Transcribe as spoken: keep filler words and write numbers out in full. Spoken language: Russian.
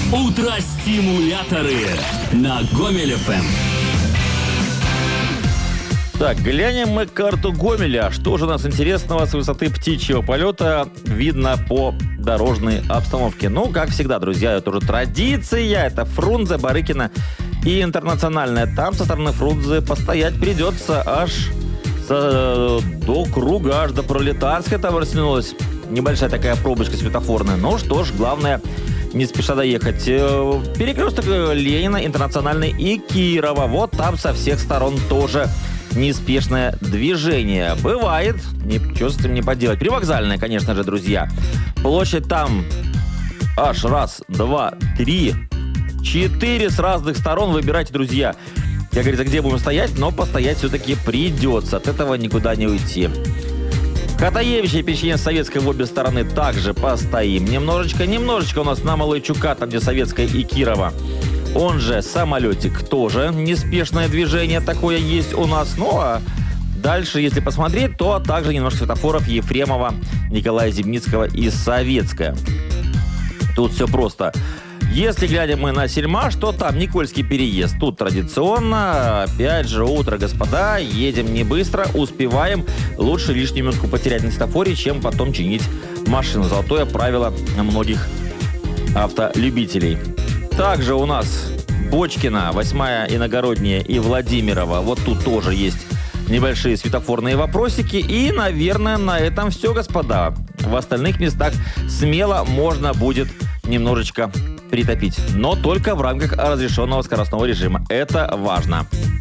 Утро-стимуляторы на Гомель эф эм. Так, глянем мы карту Гомеля. Что же у нас интересного с высоты птичьего полета видно по дорожной обстановке? Ну, как всегда, друзья, это уже традиция. Это Фрунзе, Барыкина и Интернациональная. Там со стороны Фрунзе постоять придется аж со, до круга, аж до Пролетарской. Там растянулась небольшая такая пробочка светофорная. Ну что ж, главное, не спеша доехать. Перекресток Ленина, Интернациональный и Кирова. Вот там со всех сторон тоже неспешное движение. Бывает, ничего с этим не поделать. Привокзальная, конечно же, друзья. Площадь там аж раз, два, три, четыре с разных сторон. Выбирайте, друзья. Как говорится, где будем стоять, но постоять все-таки придется. От этого никуда не уйти. Хатаевича и Печенец Советской в обе стороны также постоим. Немножечко, немножечко у нас на Малайчука, там где Советская и Кирова. Он же Самолетик, тоже неспешное движение такое есть у нас. Ну а дальше, если посмотреть, то также немножко светофоров Ефремова, Николая Зимницкого и Советская. Тут все просто. Если глядим мы на Сельмаш, то там Никольский переезд. Тут традиционно, опять же, утро, господа, едем не быстро, успеваем. Лучше лишнюю минутку потерять на светофоре, чем потом чинить машину. Золотое правило многих автолюбителей. Также у нас Бочкина, восьмая Иногородняя и Владимирова. Вот тут тоже есть небольшие светофорные вопросики. И, наверное, на этом все, господа. В остальных местах смело можно будет немножечко притопить. Но только в рамках разрешенного скоростного режима. Это важно.